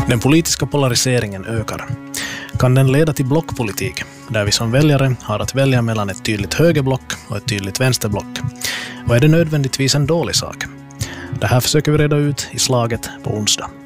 Den politiska polariseringen ökar. Kan den leda till blockpolitik, där vi som väljare har att välja mellan ett tydligt högerblock och ett tydligt vänsterblock? Och är det nödvändigtvis en dålig sak? Det här försöker vi reda ut i slaget på onsdag.